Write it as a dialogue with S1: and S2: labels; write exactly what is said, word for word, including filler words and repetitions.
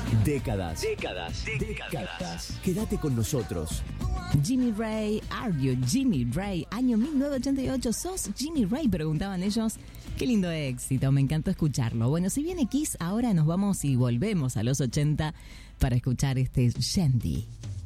S1: Décadas. Décadas. Décadas. Quédate con nosotros.
S2: Jimmy Ray, are you Jimmy Ray? Año mil novecientos ochenta y ocho, ¿sos Jimmy Ray? Preguntaban ellos. Qué lindo éxito, me encantó escucharlo. Bueno, si viene Kiss, ahora nos vamos y volvemos a los ochenta para escuchar este Shandy.